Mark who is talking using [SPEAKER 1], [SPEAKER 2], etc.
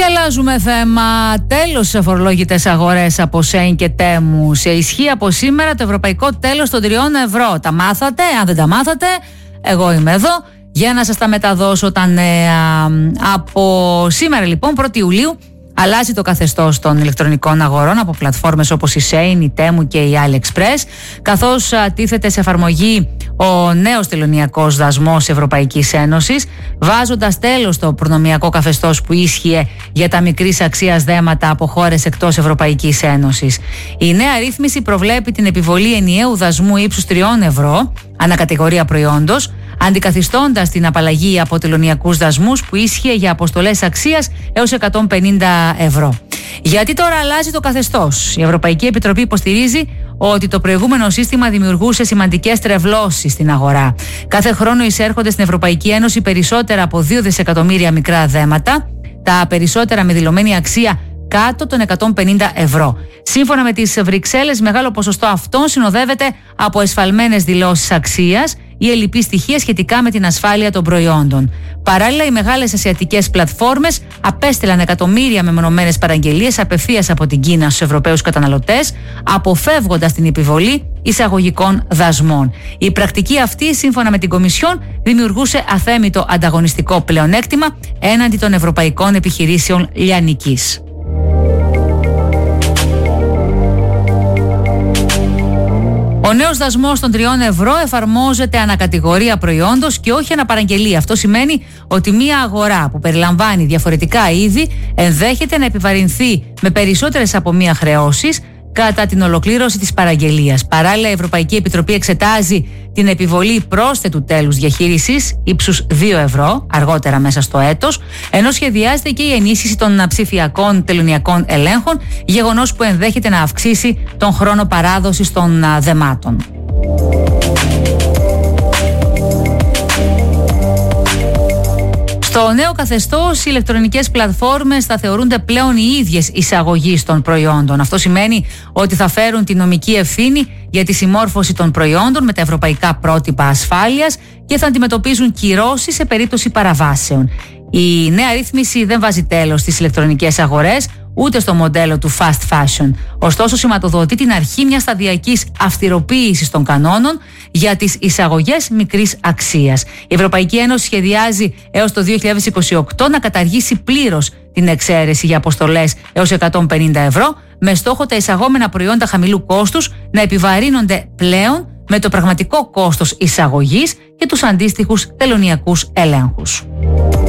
[SPEAKER 1] Και αλλάζουμε θέμα. Τέλος στις αφορολόγητες αγορές από ΣΕΙΝ και Τέμου. Σε ισχύ από σήμερα το ευρωπαϊκό τέλος των 3 ευρώ. Τα μάθατε? Αν δεν τα μάθατε, εγώ είμαι εδώ για να σας τα μεταδώσω τα νέα. Από σήμερα λοιπόν, 1η Ιουλίου, αλλάζει το καθεστώς των ηλεκτρονικών αγορών από πλατφόρμες όπως η ΣΕΙΝ, η Τέμου και η AliExpress, καθώς τίθεται σε εφαρμογή ο νέος τελωνειακός δασμός Ευρωπαϊκής Ένωσης, βάζοντας τέλος στο προνομιακό καθεστώς που ίσχυε για τα μικρής αξίας δέματα από χώρες εκτός Ευρωπαϊκής Ένωσης. Η νέα ρύθμιση προβλέπει την επιβολή ενιαίου δασμού ύψους 3 ευρώ ανακατηγορία προϊόντος, αντικαθιστώντας την απαλλαγή από τελωνειακούς δασμούς που ίσχυε για αποστολές αξίας έως 150 ευρώ. Γιατί τώρα αλλάζει το καθεστώς? Η Ευρωπαϊκή Επιτροπή υποστηρίζει ότι το προηγούμενο σύστημα δημιουργούσε σημαντικές τρευλώσεις στην αγορά. Κάθε χρόνο εισέρχονται στην Ευρωπαϊκή Ένωση περισσότερα από 2 δισεκατομμύρια μικρά δέματα, τα περισσότερα με δηλωμένη αξία κάτω των 150 ευρώ. Σύμφωνα με τις Βρυξέλλες, μεγάλο ποσοστό αυτών συνοδεύεται από εσφαλμένες δηλώσεις αξίας ή ελλειπή στοιχεία σχετικά με την ασφάλεια των προϊόντων. Παράλληλα, οι μεγάλες ασιατικές πλατφόρμες απέστειλαν εκατομμύρια μεμονωμένες παραγγελίες απευθείας από την Κίνα στους Ευρωπαίους καταναλωτές, αποφεύγοντας την επιβολή εισαγωγικών δασμών. Η πρακτική αυτή, σύμφωνα με την Κομισιόν, δημιουργούσε αθέμητο ανταγωνιστικό πλεονέκτημα έναντι των ευρωπαϊκών επιχειρήσεων λιανικής. Ο νέος δασμός των 3 ευρώ εφαρμόζεται ανακατηγορία προϊόντος και όχι αναπαραγγελία. Αυτό σημαίνει ότι μία αγορά που περιλαμβάνει διαφορετικά είδη ενδέχεται να επιβαρυνθεί με περισσότερες από μία χρεώσεις κατά την ολοκλήρωση της παραγγελίας. Παράλληλα, η Ευρωπαϊκή Επιτροπή εξετάζει την επιβολή πρόσθετου τέλους διαχείρισης ύψους 2 ευρώ αργότερα μέσα στο έτος, ενώ σχεδιάζεται και η ενίσχυση των ψηφιακών τελωνειακών ελέγχων, γεγονός που ενδέχεται να αυξήσει τον χρόνο παράδοσης των δεμάτων. Στο νέο καθεστώς, οι ηλεκτρονικές πλατφόρμες θα θεωρούνται πλέον οι ίδιες εισαγωγής των προϊόντων. Αυτό σημαίνει ότι θα φέρουν τη νομική ευθύνη για τη συμμόρφωση των προϊόντων με τα ευρωπαϊκά πρότυπα ασφάλειας και θα αντιμετωπίζουν κυρώσεις σε περίπτωση παραβάσεων. Η νέα ρύθμιση δεν βάζει τέλος στις ηλεκτρονικές αγορές, ούτε στο μοντέλο του fast fashion. Ωστόσο, σηματοδοτεί την αρχή μιας σταδιακής αυστηροποίησης των κανόνων για τις εισαγωγές μικρής αξίας. Η Ευρωπαϊκή Ένωση σχεδιάζει έως το 2028 να καταργήσει πλήρως την εξαίρεση για αποστολές έως 150 ευρώ, με στόχο τα εισαγόμενα προϊόντα χαμηλού κόστους να επιβαρύνονται πλέον με το πραγματικό κόστος εισαγωγής και τους αντίστοιχους τελωνειακούς ελέγχους.